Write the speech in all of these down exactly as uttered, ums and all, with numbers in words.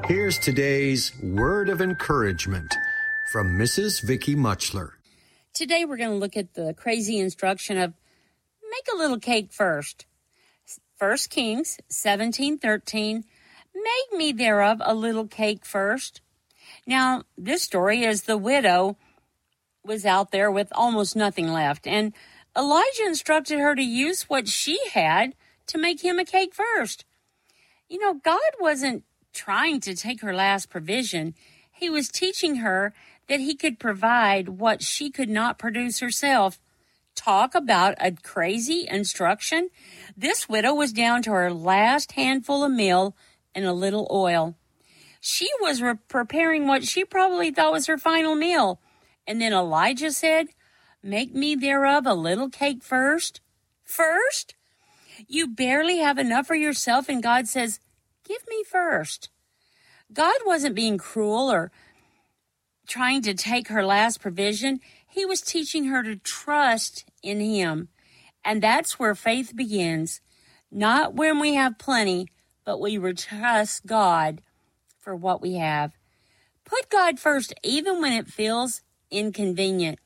Here's today's word of encouragement from Missus Vicky Muchler. Today we're going to look at the crazy instruction of make a little cake first. First Kings seventeen thirteen, make me thereof a little cake first. Now, this story is the widow was out there with almost nothing left, and Elijah instructed her to use what she had to make him a cake first. You know, God wasn't trying to take her last provision. He was teaching her that he could provide what she could not produce herself. Talk about a crazy instruction. This widow was down to her last handful of meal and a little oil. She was re- preparing what she probably thought was her final meal. And then Elijah said, make me thereof a little cake first. First? You barely have enough for yourself, and God says, give me first. God wasn't being cruel or trying to take her last provision. He was teaching her to trust in him. And that's where faith begins. Not when we have plenty, but we trust God for what we have. Put God first, even when it feels inconvenient.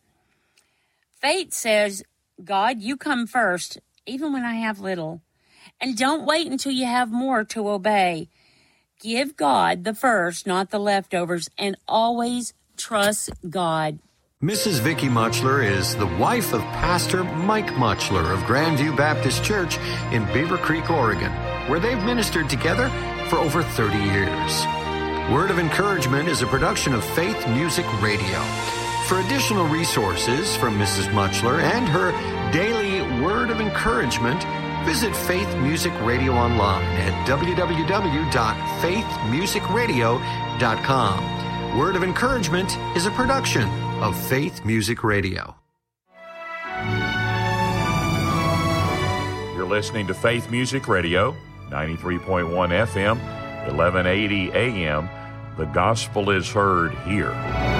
Faith says, God, you come first, even when I have little. And don't wait until you have more to obey. Give God the first, not the leftovers, and always trust God. Missus Vicky Muchler is the wife of Pastor Mike Muchler of Grandview Baptist Church in Beaver Creek, Oregon, where they've ministered together for over thirty years. Word of Encouragement is a production of Faith Music Radio. For additional resources from Missus Muchler and her daily Word of Encouragement, visit Faith Music Radio online at w w w dot faith music radio dot com. Word of Encouragement is a production of Faith Music Radio. You're listening to Faith Music Radio, ninety-three point one F M, eleven eighty A M. The gospel is heard here.